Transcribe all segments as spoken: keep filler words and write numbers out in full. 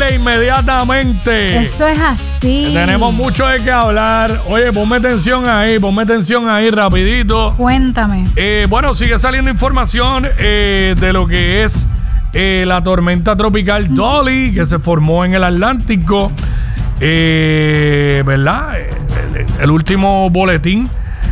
caliente inmediatamente. Eso es así. Tenemos mucho de qué hablar. Oye, ponme atención ahí, ponme atención ahí rapidito. Cuéntame. Eh, bueno, sigue saliendo información eh, de lo que es eh, la tormenta tropical Dolly, que se formó en el Atlántico. Eh, ¿Verdad? El, el último boletín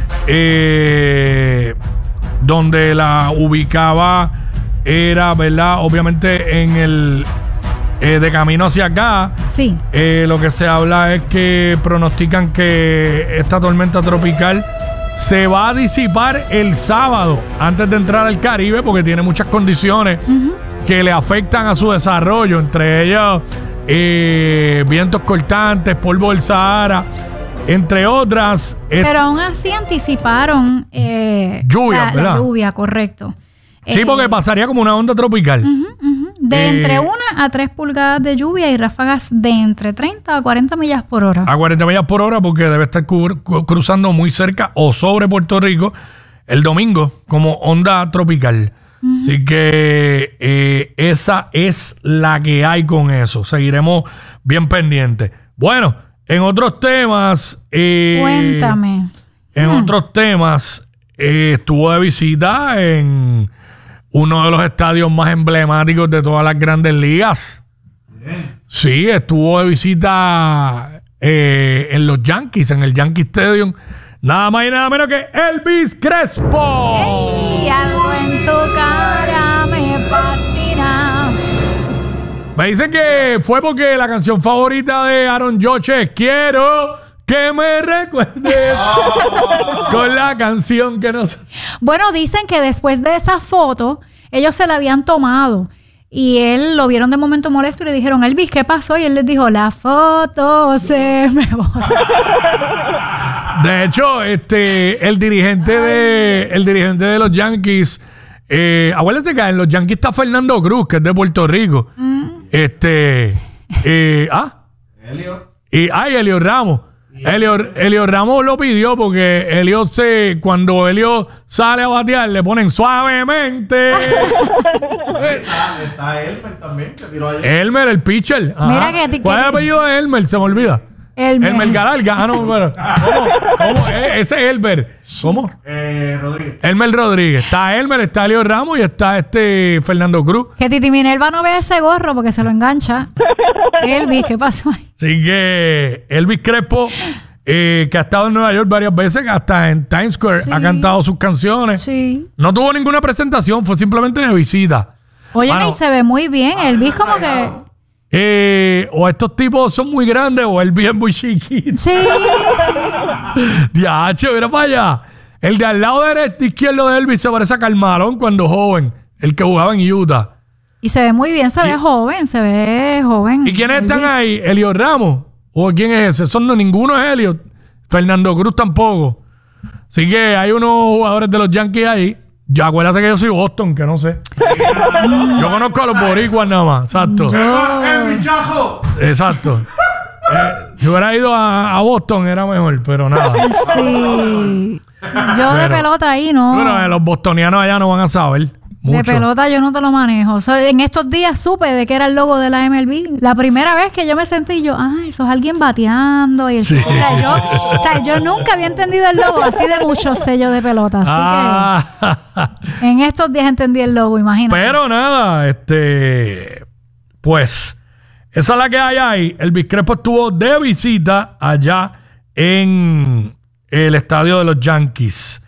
eh, donde la ubicaba era, ¿verdad? Obviamente en el eh, de camino hacia acá. Sí. Eh, lo que se habla es que pronostican que esta tormenta tropical se va a disipar el sábado antes de entrar al Caribe, porque tiene muchas condiciones uh-huh. que le afectan a su desarrollo, entre ellas eh, vientos cortantes, polvo del Sahara, entre otras. Pero aún así anticiparon eh, lluvia, la, ¿verdad? La lluvia, correcto. Sí, eh, porque pasaría como una onda tropical. Uh-huh, uh-huh. De eh, entre una a tres pulgadas de lluvia y ráfagas de entre treinta a cuarenta millas por hora. A cuarenta millas por hora, porque debe estar cu- cruzando muy cerca o sobre Puerto Rico el domingo como onda tropical. Uh-huh. Así que eh, esa es la que hay con eso. Seguiremos bien pendientes. Bueno, en otros temas... Eh, Cuéntame. En hmm. otros temas, eh, estuvo de visita en uno de los estadios más emblemáticos de todas las grandes ligas. Bien. Sí, estuvo de visita eh, en los Yankees, en el Yankee Stadium. Nada más y nada menos que Elvis Crespo. ¡Ey! Algo en tu cara me fascina. Me dicen que fue porque la canción favorita de Aaron Judge es Quiero que me recuerdes oh. con la canción que nos... Bueno, dicen que después de esa foto, ellos se la habían tomado y él lo vieron de momento molesto y le dijeron, Elvis, ¿qué pasó? Y él les dijo, la foto se me borró. De hecho, este, el dirigente de, el dirigente de los Yankees, eh, acuérdense que en los Yankees está Fernando Cruz, que es de Puerto Rico. Mm. Este, eh, ah, Elio. Y, ay, Elio Ramos. Elio, Elio Ramos lo pidió porque Elio se, cuando Elio sale a batear, le ponen suavemente. está, está Elmer también, que tiró ayer. Elmer, el pitcher. Ajá. Mira que ti, ¿Cuál es el apellido de Elmer? Se me olvida. Elmer. Elmer Galarga. Ah, no, pero, ¿cómo? ¿Cómo? Eh, ese es Elmer. ¿Cómo? Eh, Rodríguez. Elmer Rodríguez. Está Elmer, está Elio Ramos y está este Fernando Cruz. Que Titi Minerva no vea ese gorro porque se lo engancha. Elvis, ¿qué pasó ahí? Así que Elvis Crespo, eh, que ha estado en Nueva York varias veces, hasta en Times Square, sí. ha cantado sus canciones. Sí. No tuvo ninguna presentación, fue simplemente de visita. Oye, bueno, y se ve muy bien. Elvis como que... Eh, o estos tipos son muy grandes o él bien muy chiquito. Sí, sí. Diacho, mira para allá. El de al lado derecho izquierdo de Elvis se parece a Carmalón cuando joven. El que jugaba en Utah. Y se ve muy bien, se y, ve joven, se ve joven. ¿Y quiénes Elvis. están ahí? ¿Elio Ramos? ¿O quién es ese? Son no, ninguno es Elio. Fernando Cruz tampoco. Así que hay unos jugadores de los Yankees ahí. Ya acuérdate que yo soy Boston, que no sé. Yo conozco a los boricuas nada más. Exacto. ¡El bichajo! Exacto. Eh, si hubiera ido a, a Boston era mejor, pero nada. Sí. Yo pero, de pelota ahí no. Bueno, eh, los bostonianos allá no van a saber mucho. De pelota yo no te lo manejo. O sea, en estos días supe de que era el logo de la M L B. La primera vez que yo me sentí yo, ah, eso es alguien bateando. Y el, sí. o, sea, yo, o sea, yo nunca había entendido el logo así de muchos sellos de pelota. Así ah. que en estos días entendí el logo, imagínate. Pero nada, este, pues, esa es la que hay ahí. Elvis Crespo estuvo de visita allá en el estadio de los Yankees.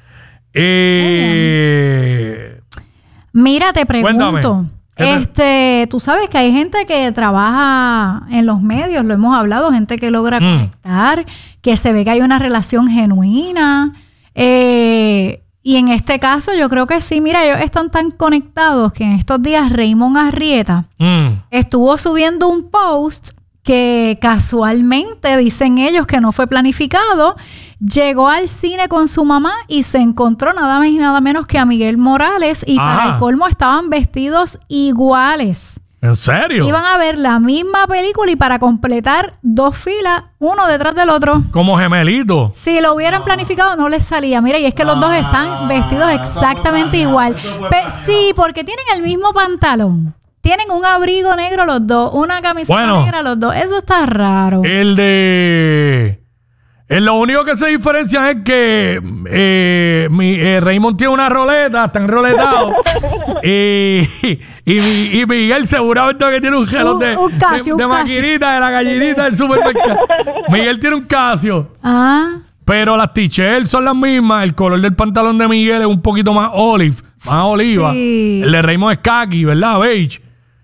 Eh... Mira, te pregunto, este, tú sabes que hay gente que trabaja en los medios, lo hemos hablado, gente que logra mm. conectar, que se ve que hay una relación genuina. Eh, y en este caso yo creo que sí, mira, ellos están tan conectados que en estos días Raymond Arrieta mm. estuvo subiendo un post que casualmente, dicen ellos que no fue planificado, llegó al cine con su mamá y se encontró nada más y nada menos que a Miguel Morales y ah. para el colmo estaban vestidos iguales. ¿En serio? Iban a ver la misma película y para completar dos filas, uno detrás del otro. Como gemelitos. Si lo hubieran ah. planificado no les salía. Mira, y es que los ah. dos están vestidos exactamente igual. Pe- sí, porque tienen el mismo pantalón. Tienen un abrigo negro los dos, una camiseta bueno, negra los dos. Eso está raro. El de... Eh, lo único que se diferencia es que eh, mi, eh, Raymond tiene una roleta, está enroletado. y, y, y Miguel seguramente que tiene un gelo Un- de, un Casio, de, de un Casio. maquinita, de la gallinita del supermercado. Miguel tiene un Casio. Ah, Pero las t-shirts son las mismas. El color del pantalón de Miguel es un poquito más olive, más oliva. Sí. El de Raymond es khaki, ¿verdad? Beige.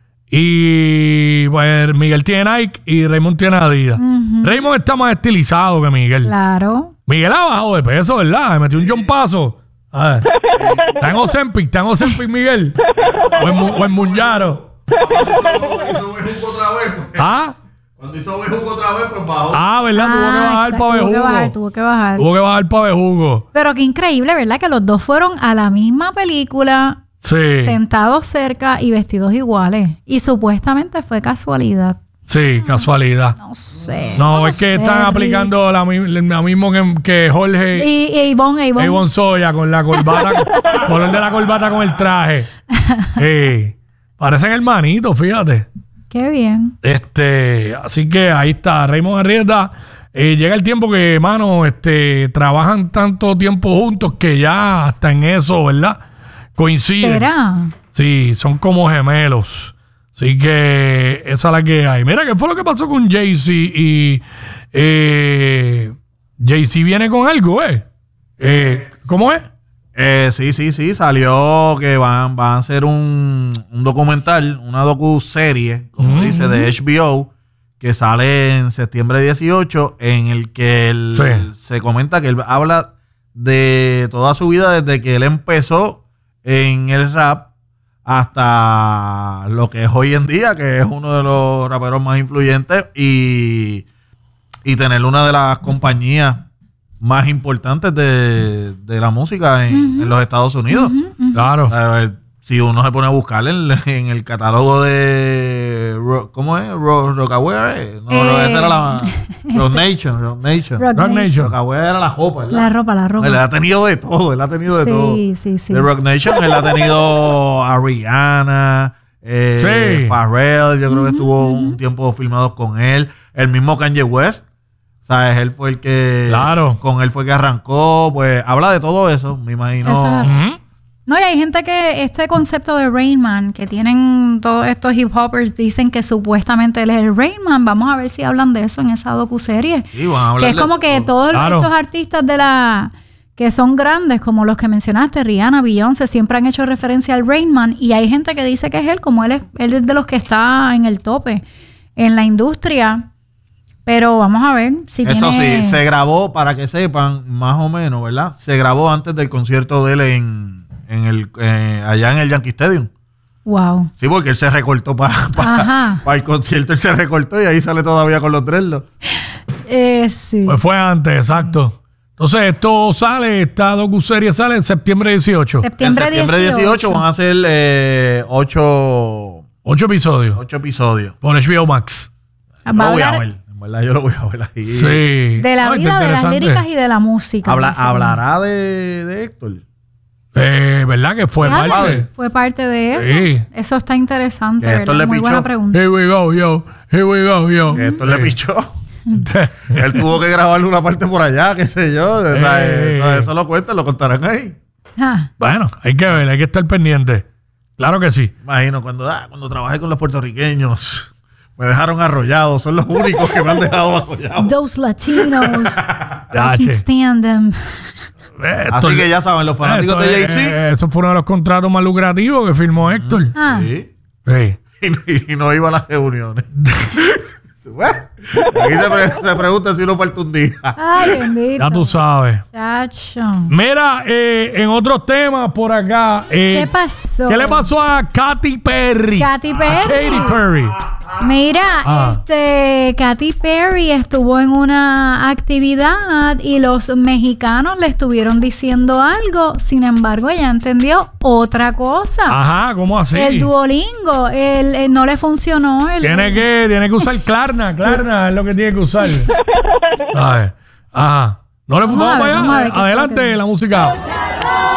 Y pues Miguel tiene Nike y Raymond tiene Adidas. Ujú. Raymond está más estilizado que Miguel. claro. Miguel ha bajado de peso, ¿verdad? Me metió un John Paso. A ver. Está en Ozempic, está en Ozempic, Miguel. O en, Mu- o en Munyaro. Cuando hizo bejuco otra vez, pues. ¿Ah? Cuando hizo bejuco otra vez, pues bajó. Ah, ¿verdad? tuvo que Ah, bajar exacto, para tuvo que bajar, Bejugo. tuvo que bajar. Tuvo que bajar para Bejugo. Pero qué increíble, ¿verdad? Que los dos fueron a la misma película, Sí. sentados cerca y vestidos iguales. Y supuestamente fue casualidad. Sí, casualidad. No sé. No, es que sé, están Rick. aplicando la, mi- lo mismo que, que Jorge Y, y Ivonne, Ivonne. Ivonne Soya con la corbata, color de la corbata con el traje. Sí. Parecen hermanitos, fíjate. Qué bien. Este, así que ahí está, Raymond Arrieta. Eh, llega el tiempo que, mano, este, trabajan tanto tiempo juntos que ya hasta en eso, ¿verdad? Coinciden. ¿Será? Sí, son como gemelos. Así que esa es la que hay. Mira, ¿qué fue lo que pasó con Jay-Z? Y eh, Jay-Z viene con algo, ¿eh? eh ¿Cómo es? Eh, sí, sí, sí. Salió que van, van a hacer un, un documental, una docu-serie, como Mm. dice, de H B O, que sale en septiembre dieciocho, en el que él, Sí. se comenta que él habla de toda su vida desde que él empezó en el rap hasta lo que es hoy en día, que es uno de los raperos más influyentes y, y tener una de las compañías más importantes de, de la música en, en los Estados Unidos. Claro. A ver, si uno se pone a buscar en, en el catálogo de Ro- ¿cómo es? Ro- Rocawear, no, no, Eh, esa era la Rock Nation, Rock Nation. Rock Rock Nation. Nation. Rocawear era la jopa, ¿verdad? La ropa, la ropa. Él ha tenido de todo, él ha tenido de Sí, todo. sí, sí. De Rock Nation, él ha tenido a Rihanna, eh, Sí. Pharrell, yo creo que estuvo un tiempo filmados con él. El mismo Kanye West, ¿sabes? Él fue el que... Claro. Con él fue que arrancó, pues habla de todo eso, me imagino. Eso es así. Ujú. No, y hay gente que este concepto de Rain Man, que tienen todos estos hip hoppers, dicen que supuestamente él es el Rain Man. Vamos a ver si hablan de eso en esa docuserie. Sí, van a hablar Que es de como que todo. todos Claro. estos artistas de la que son grandes, como los que mencionaste, Rihanna, Beyoncé, siempre han hecho referencia al Rain Man. Y hay gente que dice que es él, como él es, él es de los que está en el tope en la industria. Pero vamos a ver si Esto tiene... sí, se grabó, para que sepan, más o menos, ¿verdad? Se grabó antes del concierto de él en, en el, eh, allá en el Yankee Stadium. Wow. Sí, porque él se recortó para Ajá. el concierto, él se recortó y ahí sale todavía con los dreadlocks. Eh, sí. Pues fue antes, exacto. Entonces, esto sale, esta docuserie sale en septiembre dieciocho. Septiembre, en septiembre dieciocho van a ser eh, ocho, Ocho episodios. ocho episodios. Por H B O Max. Yo Va a lo voy a hablar ver, en verdad yo lo voy a ver ahí. Sí. de la Ah, está vida, de las interesante. líricas y de la música. Habla- dice. ¿Hablará de, de Héctor? Eh, ¿Verdad que fue Fíjate, parte? fue parte de eso. Sí. Eso está interesante, Que esto ¿verdad? le Muy pichó. buena pregunta. Here we go, yo. Here we go, yo. Que Héctor le Sí. pichó. Él tuvo que grabarle una parte por allá, qué sé yo. O sea, Eh. eso, eso lo cuentan, lo contarán ahí. Ah, Bueno, hay que ver, hay que estar pendiente. Claro que sí. Imagino, cuando, ah, cuando trabajé con los puertorriqueños, me dejaron arrollado. Son los únicos que me han dejado arrollado. those Latinos. I Ya, can't che. stand them. Eh, Así Héctor- que ya saben, los fanáticos esto de es- Jay-Z. eh, Eso fue uno de los contratos más lucrativos que firmó Héctor. Ah, Sí. Sí. Y, y no iba a las reuniones. Bueno, aquí se, pre- se pregunta si uno falta un día. ay, bendito. Ya tú sabes. Chacho. Mira, eh, en otros temas por acá. eh, ¿Qué pasó? ¿Qué le pasó a Katy Perry? Katy A Perry. Katy Perry. Mira, Ah. este Katy Perry estuvo en una actividad y los mexicanos le estuvieron diciendo algo, sin embargo ella entendió otra cosa. Ajá, ¿cómo así? El Duolingo, el, el- no le funcionó. El, Tiene que, tiene que usar Klarna, Klarna es lo que tiene que usar. ¿Sabes? Ajá. No le Vamos a vamos ver, allá. vamos a ver qué fue lo Adelante, que- la música.